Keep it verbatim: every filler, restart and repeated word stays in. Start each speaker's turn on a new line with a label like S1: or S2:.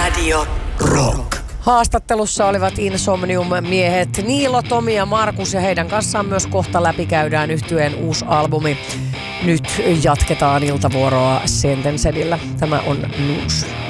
S1: Radio Rock.
S2: Haastattelussa olivat Insomnium-miehet Niilo, Tomi ja Markus, ja heidän kanssaan myös kohta läpikäydään yhtyeen uusi albumi. Nyt jatketaan iltavuoroa Sentensedillä. Tämä on Nuus.